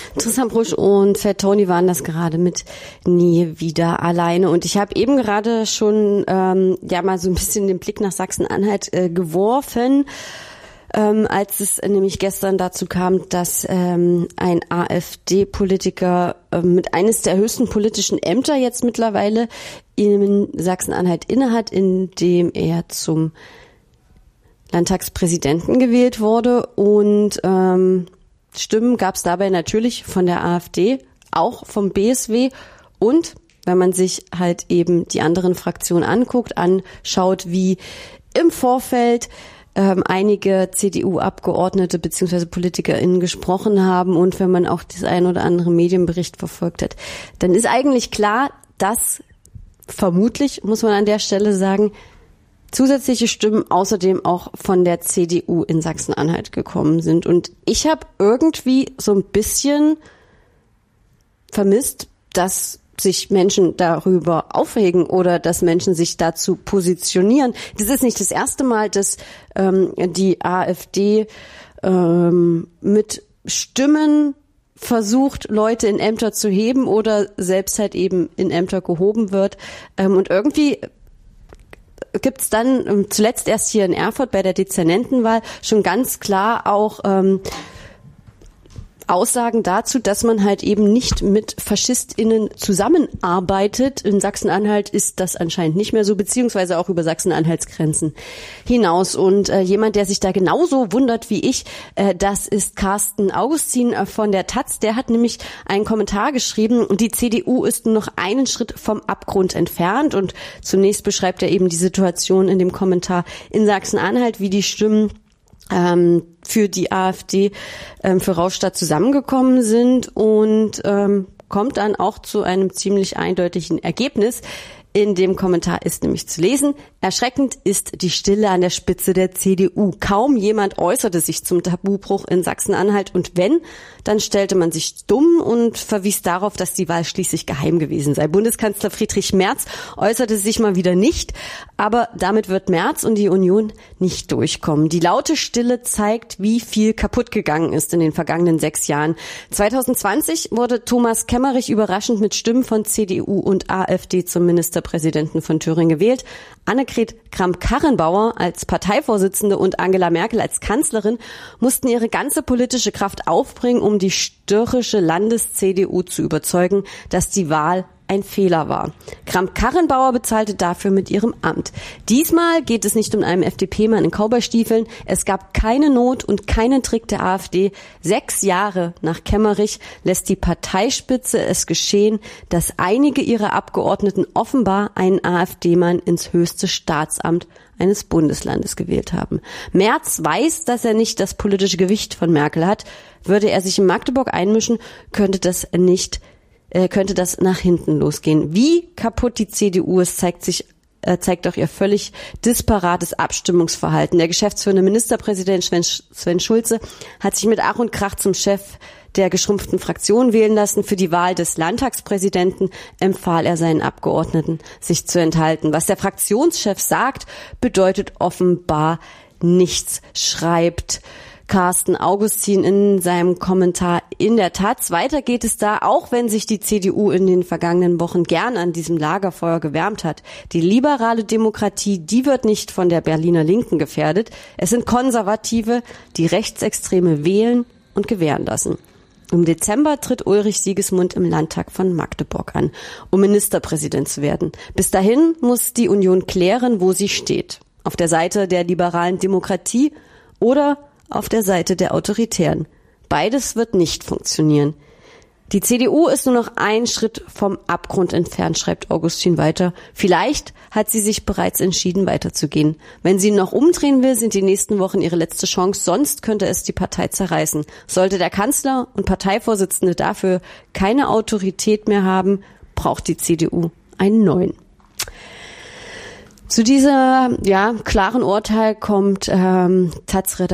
Tristan Brusch und Fat Tony waren das gerade mit Nie wieder alleine. Und ich habe eben gerade schon mal so ein bisschen den Blick nach Sachsen-Anhalt geworfen, als es nämlich gestern dazu kam, dass ein AfD-Politiker mit eines der höchsten politischen Ämter jetzt mittlerweile in Sachsen-Anhalt innehat, indem er zum Landtagspräsidenten gewählt wurde. Und Stimmen gab es dabei natürlich von der AfD, auch vom BSW und wenn man sich halt eben die anderen Fraktionen anschaut, wie im Vorfeld einige CDU-Abgeordnete bzw. PolitikerInnen gesprochen haben und wenn man auch das ein oder andere Medienbericht verfolgt hat, dann ist eigentlich klar, dass vermutlich, muss man an der Stelle sagen, zusätzliche Stimmen außerdem auch von der CDU in Sachsen-Anhalt gekommen sind. Und ich habe irgendwie so ein bisschen vermisst, dass sich Menschen darüber aufregen oder dass Menschen sich dazu positionieren. Das ist nicht das erste Mal, dass die AfD mit Stimmen versucht, Leute in Ämter zu heben oder selbst halt eben in Ämter gehoben wird. Und irgendwie gibt's dann zuletzt erst hier in Erfurt bei der Dezernentenwahl schon ganz klar auch Aussagen dazu, dass man halt eben nicht mit FaschistInnen zusammenarbeitet. In Sachsen-Anhalt ist das anscheinend nicht mehr so, beziehungsweise auch über Sachsen-Anhaltsgrenzen hinaus. Und jemand, der sich da genauso wundert wie ich, das ist Carsten Augustin von der Taz. Der hat nämlich einen Kommentar geschrieben, die CDU ist nur noch einen Schritt vom Abgrund entfernt. Und zunächst beschreibt er eben die Situation in dem Kommentar in Sachsen-Anhalt, wie die Stimmen für die AfD für Rastatt zusammengekommen sind und kommt dann auch zu einem ziemlich eindeutigen Ergebnis. In dem Kommentar ist nämlich zu lesen: Erschreckend ist die Stille an der Spitze der CDU. Kaum jemand äußerte sich zum Tabubruch in Sachsen-Anhalt und wenn, dann stellte man sich dumm und verwies darauf, dass die Wahl schließlich geheim gewesen sei. Bundeskanzler Friedrich Merz äußerte sich mal wieder nicht, aber damit wird Merz und die Union nicht durchkommen. Die laute Stille zeigt, wie viel kaputt gegangen ist in den vergangenen 6 Jahren. 2020 wurde Thomas Kemmerich überraschend mit Stimmen von CDU und AfD zum Ministerpräsidenten von Thüringen gewählt. Annegret Kramp-Karrenbauer als Parteivorsitzende und Angela Merkel als Kanzlerin mussten ihre ganze politische Kraft aufbringen, um die störrische Landes-CDU zu überzeugen, dass die Wahl ein Fehler war. Kramp-Karrenbauer bezahlte dafür mit ihrem Amt. Diesmal geht es nicht um einen FDP-Mann in Cowboystiefeln. Es gab keine Not und keinen Trick der AfD. 6 Jahre nach Kemmerich lässt die Parteispitze es geschehen, dass einige ihrer Abgeordneten offenbar einen AfD-Mann ins höchste Staatsamt eines Bundeslandes gewählt haben. Merz weiß, dass er nicht das politische Gewicht von Merkel hat. Würde er sich in Magdeburg einmischen, könnte das nach hinten losgehen. Wie kaputt die CDU ist, zeigt auch ihr völlig disparates Abstimmungsverhalten. Der geschäftsführende Ministerpräsident Sven Schulze hat sich mit Ach und Krach zum Chef der geschrumpften Fraktion wählen lassen. Für die Wahl des Landtagspräsidenten empfahl er seinen Abgeordneten, sich zu enthalten. Was der Fraktionschef sagt, bedeutet offenbar nichts, schreibt Carsten Augustin in seinem Kommentar in der Taz. Weiter geht es da, auch wenn sich die CDU in den vergangenen Wochen gern an diesem Lagerfeuer gewärmt hat. Die liberale Demokratie, die wird nicht von der Berliner Linken gefährdet. Es sind Konservative, die Rechtsextreme wählen und gewähren lassen. Im Dezember tritt Ulrich Sigismund im Landtag von Magdeburg an, um Ministerpräsident zu werden. Bis dahin muss die Union klären, wo sie steht. Auf der Seite der liberalen Demokratie oder auf der Seite der Autoritären. Beides wird nicht funktionieren. Die CDU ist nur noch einen Schritt vom Abgrund entfernt, schreibt Augustin weiter. Vielleicht hat sie sich bereits entschieden, weiterzugehen. Wenn sie noch umdrehen will, sind die nächsten Wochen ihre letzte Chance. Sonst könnte es die Partei zerreißen. Sollte der Kanzler und Parteivorsitzende dafür keine Autorität mehr haben, braucht die CDU einen neuen. Zu dieser klaren Urteil kommt Taz-Redakteur